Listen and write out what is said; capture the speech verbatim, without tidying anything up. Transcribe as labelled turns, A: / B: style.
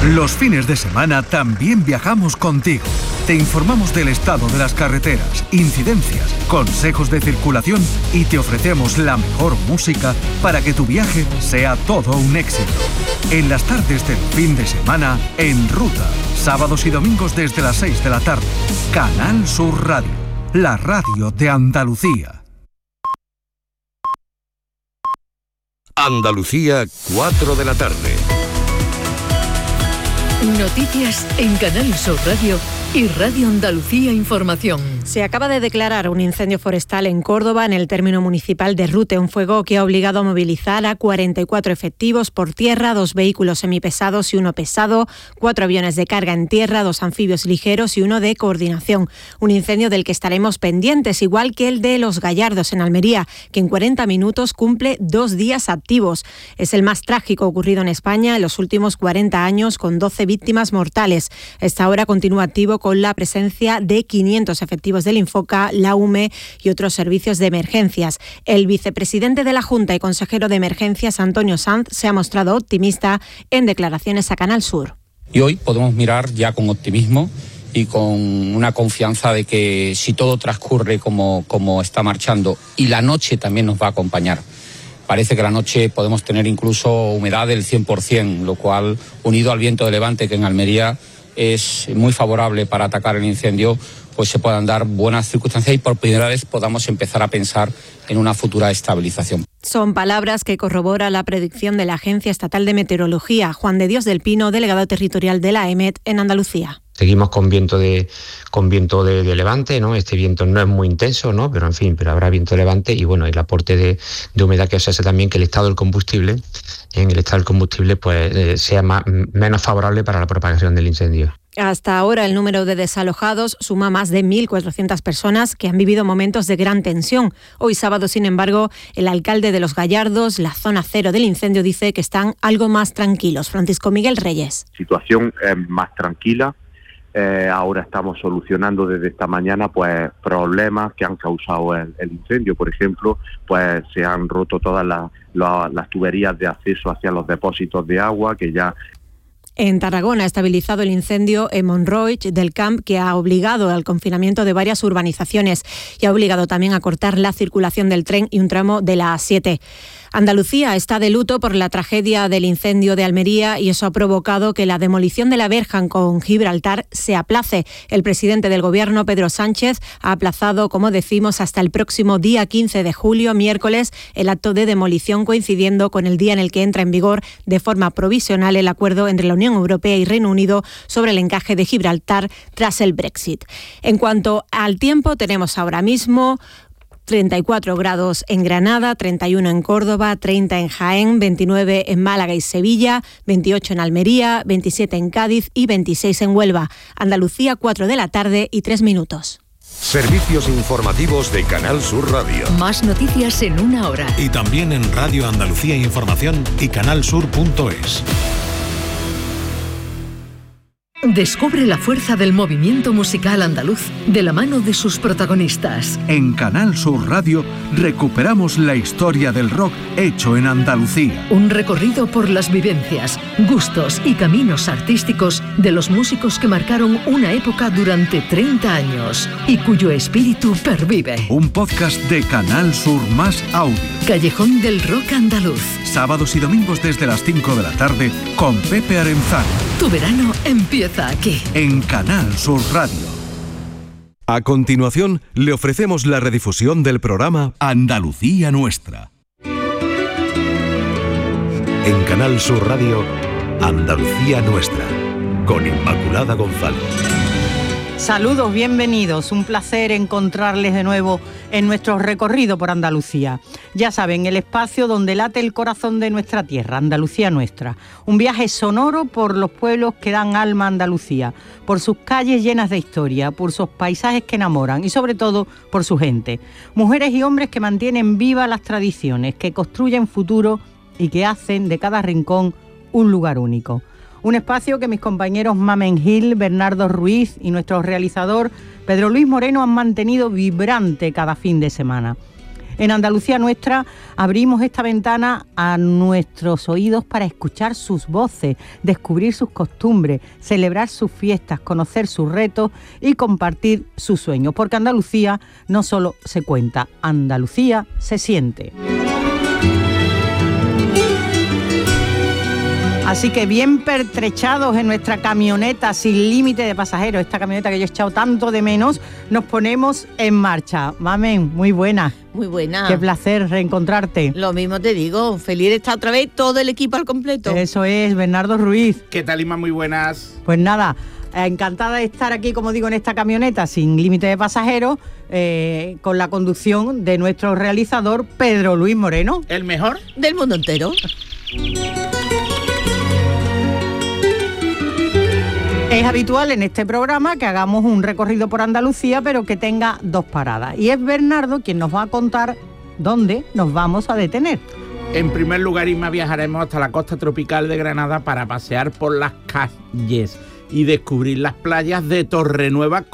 A: Los fines de semana también viajamos contigo. Te informamos del estado de las carreteras, incidencias, consejos de circulación y te ofrecemos la mejor música para que tu viaje sea todo un éxito. En las tardes del fin de semana, En Ruta, sábados y domingos desde las seis de la tarde. Canal Sur Radio, la radio de Andalucía.
B: Andalucía, cuatro de la tarde.
C: Noticias en Canal Sur Radio y Radio Andalucía Información.
D: Se acaba de declarar un incendio forestal en Córdoba, en el término municipal de Rute, un fuego que ha obligado a movilizar a cuarenta y cuatro efectivos por tierra, dos vehículos semipesados y uno pesado, cuatro aviones de carga en tierra, dos anfibios ligeros y uno de coordinación. Un incendio del que estaremos pendientes, igual que el de Los Gallardos en Almería, que en cuarenta minutos cumple dos días activos. Es el más trágico ocurrido en España en los últimos cuarenta años, con doce víctimas mortales. A esta hora continúa activo con la presencia de quinientos efectivos del Infoca, la U M E y otros servicios de emergencias. El vicepresidente de la Junta y consejero de Emergencias, Antonio Sanz, se ha mostrado optimista en declaraciones a Canal Sur.
E: Y hoy podemos mirar ya con optimismo y con una confianza de que si todo transcurre como, como está marchando, y la noche también nos va a acompañar. Parece que la noche podemos tener incluso humedad del cien por ciento, lo cual, unido al viento de levante que en Almería es muy favorable para atacar el incendio, pues se puedan dar buenas circunstancias y por primera vez podamos empezar a pensar en una futura estabilización.
D: Son palabras que corrobora la predicción de la Agencia Estatal de Meteorología. Juan de Dios del Pino, delegado territorial de la E M E T en Andalucía.
F: Seguimos con viento de con viento de, de levante, ¿no? Este viento no es muy intenso, ¿no? Pero en fin, pero habrá viento de levante y bueno, el aporte de, de humedad que os hace también que el estado del combustible, en el estado del combustible, pues eh, sea más, menos favorable para la propagación del incendio.
D: Hasta ahora el número de desalojados suma más de mil cuatrocientas personas que han vivido momentos de gran tensión. Hoy sábado, sin embargo, el alcalde de Los Gallardos, la zona cero del incendio, dice que están algo más tranquilos. Francisco Miguel Reyes.
G: Situación eh, más tranquila. Eh, ahora estamos solucionando desde esta mañana pues problemas que han causado el, el incendio. Por ejemplo, pues se han roto todas las, las, las tuberías de acceso hacia los depósitos de agua que ya...
D: En Tarragona ha estabilizado el incendio en Monroig del Camp, que ha obligado al confinamiento de varias urbanizaciones y ha obligado también a cortar la circulación del tren y un tramo de la A siete. Andalucía está de luto por la tragedia del incendio de Almería y eso ha provocado que la demolición de la verja con Gibraltar se aplace. El presidente del Gobierno, Pedro Sánchez, ha aplazado, como decimos, hasta el próximo día quince de julio, miércoles, el acto de demolición, coincidiendo con el día en el que entra en vigor de forma provisional el acuerdo entre la Unión Europea y Reino Unido sobre el encaje de Gibraltar tras el Brexit. En cuanto al tiempo, tenemos ahora mismo treinta y cuatro grados en Granada, treinta y uno en Córdoba, treinta en Jaén, veintinueve en Málaga y Sevilla, veintiocho en Almería, veintisiete en Cádiz y veintiséis en Huelva. Andalucía, cuatro de la tarde y tres minutos.
B: Servicios informativos de Canal Sur Radio.
C: Más noticias en una hora.
H: Y también en Radio Andalucía Información y canalsur punto es.
C: Descubre la fuerza del movimiento musical andaluz de la mano de sus protagonistas.
A: En Canal Sur Radio recuperamos la historia del rock hecho en Andalucía.
C: Un recorrido por las vivencias, gustos y caminos artísticos de los músicos que marcaron una época durante treinta años y cuyo espíritu pervive.
A: Un podcast de Canal Sur más audio.
C: Callejón del Rock Andaluz.
A: Sábados y domingos desde las cinco de la tarde con Pepe Arenzano.
C: Tu verano empieza aquí.
A: En Canal Sur Radio. A continuación, le ofrecemos la redifusión del programa Andalucía Nuestra.
B: En Canal Sur Radio, Andalucía Nuestra, con Inmaculada González.
I: Saludos, bienvenidos. Un placer encontrarles de nuevo en nuestro recorrido por Andalucía. Ya saben, el espacio donde late el corazón de nuestra tierra, Andalucía Nuestra. Un viaje sonoro por los pueblos que dan alma a Andalucía, por sus calles llenas de historia, por sus paisajes que enamoran y sobre todo por su gente. Mujeres y hombres que mantienen vivas las tradiciones, que construyen futuro y que hacen de cada rincón un lugar único. Un espacio que mis compañeros Mamen Gil, Bernardo Ruiz y nuestro realizador Pedro Luis Moreno han mantenido vibrante cada fin de semana. En Andalucía Nuestra abrimos esta ventana a nuestros oídos para escuchar sus voces, descubrir sus costumbres, celebrar sus fiestas, conocer sus retos y compartir sus sueños. Porque Andalucía no solo se cuenta, Andalucía se siente. Así que bien pertrechados en nuestra camioneta sin límite de pasajeros, esta camioneta que yo he echado tanto de menos, nos ponemos en marcha. Mamen, muy buena.
J: Muy buena.
I: Qué placer reencontrarte.
J: Lo mismo te digo, feliz de estar otra vez todo el equipo al completo.
I: Eso es, Bernardo Ruiz.
K: ¿Qué tal, Inma? Muy buenas.
I: Pues nada, encantada de estar aquí, como digo, en esta camioneta sin límite de pasajeros, eh, con la conducción de nuestro realizador Pedro Luis Moreno.
K: ¿El mejor?
J: Del mundo entero.
I: Es habitual en este programa que hagamos un recorrido por Andalucía, pero que tenga dos paradas. Y es Bernardo quien nos va a contar dónde nos vamos a detener.
K: En primer lugar, Inma, viajaremos hasta la costa tropical de Granada para pasear por las calles y descubrir las playas de Torrenueva